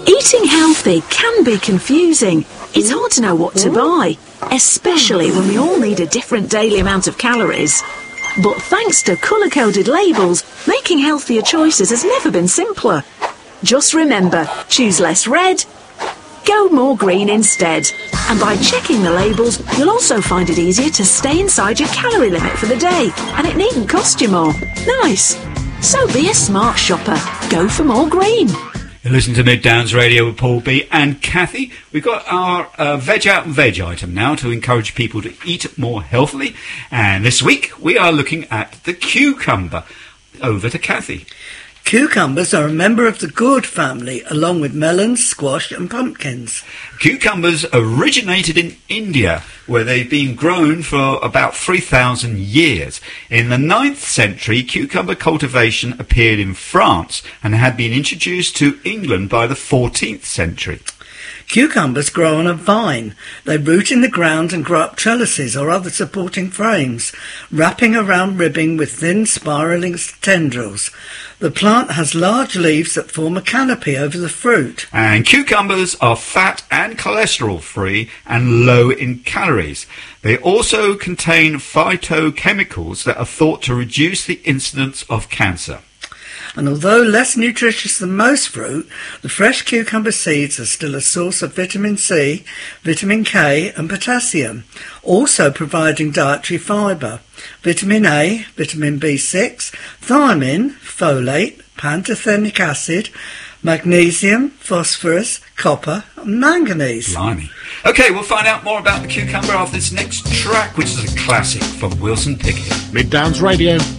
Eating healthy can be confusing. It's hard to know what to buy, especially when we all need a different daily amount of calories. But thanks to colour-coded labels, making healthier choices has never been simpler. Just remember, choose less red, go more green instead. And by checking the labels, you'll also find it easier to stay inside your calorie limit for the day, and it needn't cost you more. Nice. So be a smart shopper. Go for more green. You're listening to Mid Downs Radio with Paul B and Kathy. We've got our veg out and veg item now to encourage people to eat more healthily. And this week we are looking at the cucumber. Over to Kathy. Cucumbers are a member of the gourd family, along with melons, squash and pumpkins. Cucumbers originated in India, where they've been grown for about 3,000 years. In the 9th century, cucumber cultivation appeared in France and had been introduced to England by the 14th century. Cucumbers grow on a vine. They root in the ground and grow up trellises or other supporting frames, wrapping around ribbing with thin spiralling tendrils. The plant has large leaves that form a canopy over the fruit. And cucumbers are fat and cholesterol free and low in calories. They also contain phytochemicals that are thought to reduce the incidence of cancer. And although less nutritious than most fruit, the fresh cucumber seeds are still a source of vitamin C, vitamin K and potassium, also providing dietary fibre, vitamin A, vitamin B6, thiamine, folate, pantothenic acid, magnesium, phosphorus, copper and manganese. Blimey. OK, we'll find out more about the cucumber after this next track, which is a classic from Wilson Pickett. Mid Downs Radio.